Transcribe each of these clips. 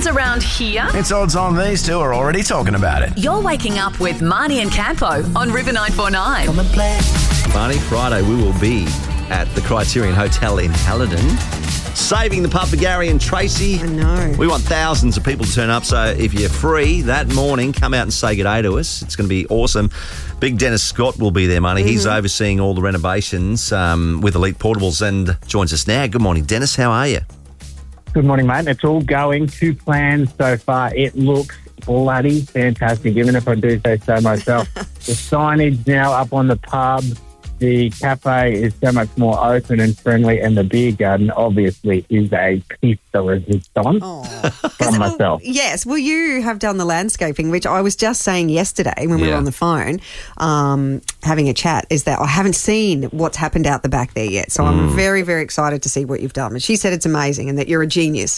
happens around here, It's odds on these two are already talking about it. you're waking up with Marnie and Campo on River 949. Barney, Friday we will be at the Criterion Hotel in Halidon, saving the pub for Gary and Tracy. I know. We want thousands of people to turn up, so if you're free that morning, come out and say good day to us. It's going to be awesome. Big Dennis Scott will be there, Marnie. He's overseeing all the renovations with Elite Portables and joins us now. Good morning, Dennis. How are you? Good morning, mate. It's all going to plan so far. It looks bloody fantastic, even if I do say so myself. The signage now up on the pub. The cafe is so much more open and friendly, and the beer garden obviously is a piece de resistance from myself. Yes, well, you have done the landscaping, which I was just saying yesterday when we were on the phone having a chat, is that I haven't seen what's happened out the back there yet. So I'm very, very excited to see what you've done. And she said it's amazing and that you're a genius.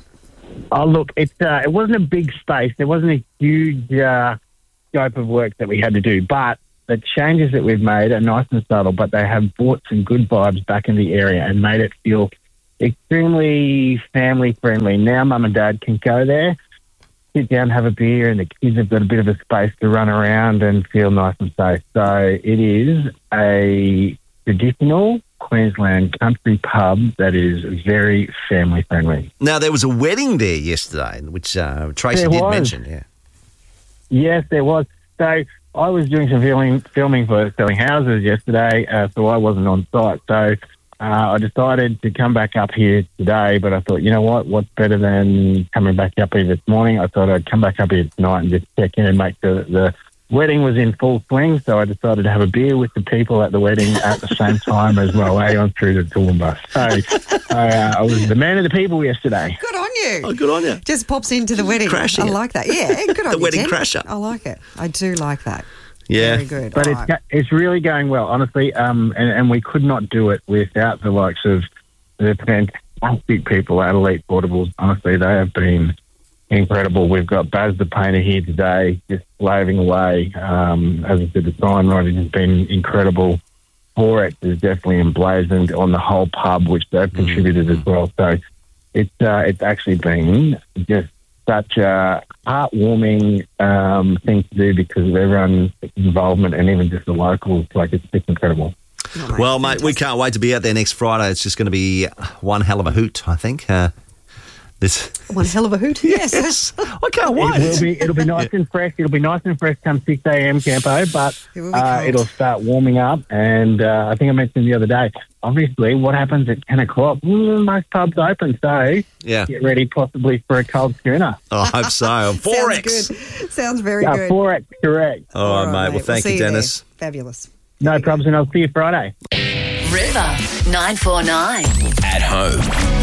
Oh, look, it wasn't a big space. There wasn't a huge scope of work that we had to do, but the changes that we've made are nice and subtle, but they have brought some good vibes back in the area and made it feel extremely family-friendly. Now Mum and Dad can go there, sit down, have a beer, and the kids have got a bit of a space to run around and feel nice and safe. So it is a traditional Queensland country pub that is very family-friendly. Now, there was a wedding there yesterday, which Tracy did mention. Yeah. Yes, there was. So I was doing some filming for Selling Houses yesterday, so I wasn't on site. So I decided to come back up here today, but I thought, you know what, what's better than coming back up here this morning? I thought I'd come back up here tonight and just check in and make sure that the wedding was in full swing, so I decided to have a beer with the people at the wedding at the same time as my way on through the Toowoomba. So I was the man of the people yesterday. Good on you. Oh, good on you. Just pops into the wedding. Crashing I it. like that. Yeah, good on The you, wedding Jen. crasher. I like it. I do like that. Yeah. Very good. But All right. it's really going well, honestly, and we could not do it without the likes of the fantastic people at Elite Portables. Honestly, they have been incredible. We've got Baz the painter here today, just slaving away. As I said, the sign writing has been incredible. Forex is definitely emblazoned on the whole pub, which they've contributed as well. So it's actually been just such a heartwarming thing to do because of everyone's involvement and even just the locals. Like, it's just incredible. Oh, Well, mate, we can't wait to be out there next Friday. It's just going to be one hell of a hoot, I think. One hell of a hoot. Yes. I can't wait. It'll be nice and fresh. It'll be nice and fresh come 6 a.m. Campo, but It will be cold. it'll start warming up. And I think I mentioned the other day, obviously, what happens at 10 o'clock? Most pubs open, so Yeah. get ready possibly for a cold schooner. I hope so. Forex. Sounds good. Sounds very good. Forex, correct. All right, mate. Well, thank see you, there. Dennis. Fabulous. No problems, and I'll see you Friday. River 949. At home.